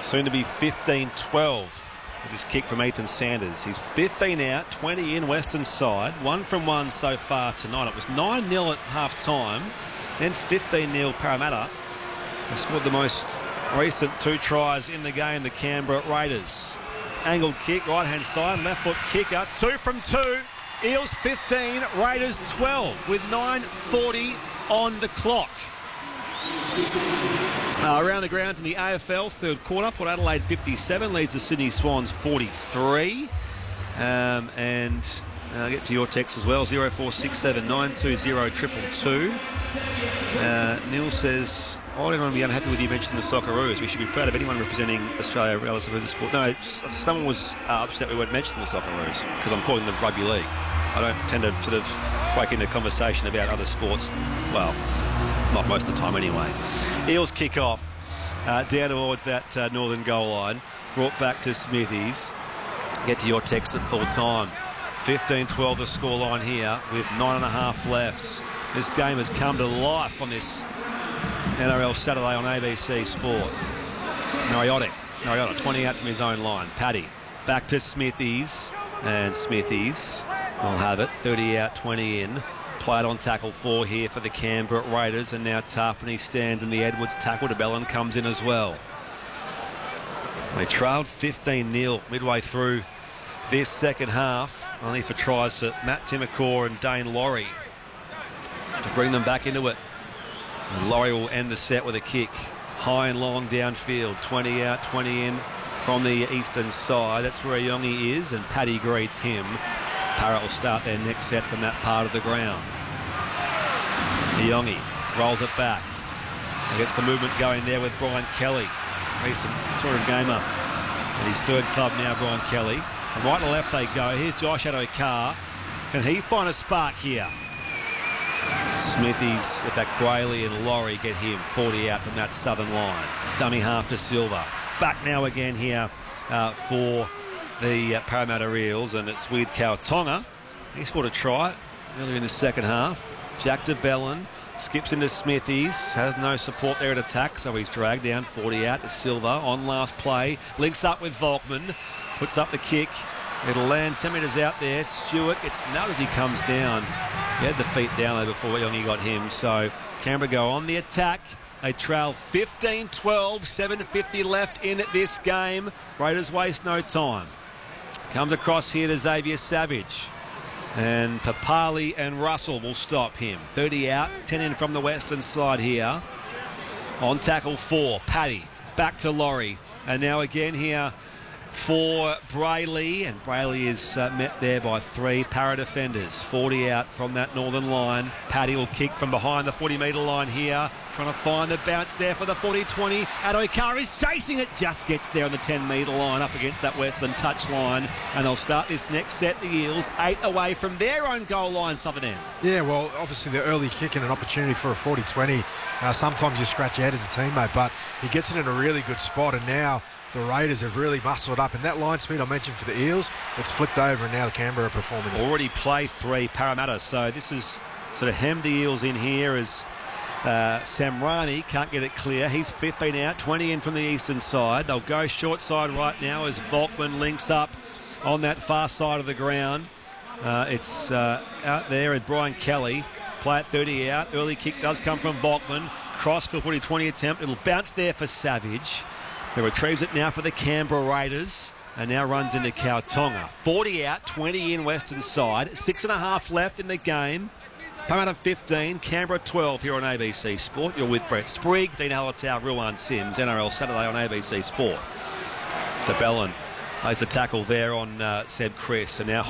Soon to be 15-12 with this kick from Ethan Sanders. He's 15 out, 20 in Western side. 1 from 1 so far tonight. It was 9-0 at half time, then 15-0 Parramatta. They scored the most recent 2 tries in the game, the Canberra Raiders. Angled kick, right hand side, left foot kicker, 2 from 2. Eels 15, Raiders 12 with 9:40 on the clock. Around the grounds in the AFL, third quarter, Port Adelaide 57 leads the Sydney Swans 43. And I'll get to your text as well, 0467 920 222. Neil says, I don't want to be unhappy with you mentioning the Socceroos. We should be proud of anyone representing Australia relative to the sport. No, someone was upset we weren't mentioning the Socceroos because I'm calling them rugby league. I don't tend to sort of break into conversation about other sports. Well, not most of the time anyway. Eels kick off down towards that northern goal line. Brought back to Smithies. Get to your text at full time. 15-12 the scoreline here with 9.5 left. This game has come to life on this NRL Saturday on ABC Sport. Mariotta 20 out from his own line. Paddy back to Smithies, and Smithies will have it. 30 out, 20 in. Played on tackle 4 here for the Canberra Raiders, and now Tarpany stands in the Edwards tackle. DeBellin comes in as well. They trailed 15-0 midway through this second half, only for tries for Matt Timokor and Dane Laurie to bring them back into it. And Laurie will end the set with a kick. High and long downfield. 20 out, 20 in from the eastern side. That's where Yongi is, and Paddy greets him. Parrot will start their next set from that part of the ground. Yongi rolls it back. He gets the movement going there with Brian Kelly. Recent sort of gamer at his third club now, Brian Kelly. And right to left they go. Here's Josh Addo-Carr. Can he find a spark here? Smithies, in fact, Brayley and Laurie get him 40 out from that southern line. Dummy half to Silva. Back now again here for the Parramatta Eels, and it's with Kautonga. He scored a try earlier in the second half. Jack DeBellin skips into Smithies, has no support there at attack, so he's dragged down 40 out to Silva on last play. Links up with Volkman, puts up the kick. It'll land 10 metres out there. Stewart gets nut as he comes down. He had the feet down there before Yongi got him. So Canberra go on the attack. They trail 15-12, 7:50 left in this game. Raiders waste no time. Comes across here to Xavier Savage. And Papali and Russell will stop him. 30 out, 10 in from the western side here. On tackle 4, Paddy. Back to Laurie. And now again here for Brayley, and Brayley is met there by 3 Para defenders. 40 out from that northern line. Paddy will kick from behind the 40-metre line here, trying to find the bounce there for the 40-20. Addo-Carr is chasing it, just gets there on the 10-metre line up against that western touch line, and they'll start this next set. The Eels 8 away from their own goal line, southern end. Yeah, well, obviously the early kick and an opportunity for a 40-20. Sometimes you scratch your head as a teammate, but he gets it in a really good spot, and now the Raiders have really muscled up, and that line speed I mentioned for the Eels, it's flipped over, and now the Canberra are performing. Already play 3 Parramatta, so this is sort of hemmed the Eels in here as Samrani can't get it clear. He's 15 out, 20 in from the eastern side. They'll go short side right now as Volkman links up on that far side of the ground. It's out there with Brian Kelly. Play at 30 out. Early kick does come from Volkman. Cross for 20 attempt. It'll bounce there for Savage. He retrieves it now for the Canberra Raiders, and now runs into Kautonga. 40 out, 20 in western side. 6.5 left in the game. Parramatta 15, Canberra 12 here on ABC Sport. You're with Brett Sprigg, Dean Hallertau, Ruan Sims. NRL Saturday on ABC Sport. DeBellin plays the tackle there on Seb Chris, and now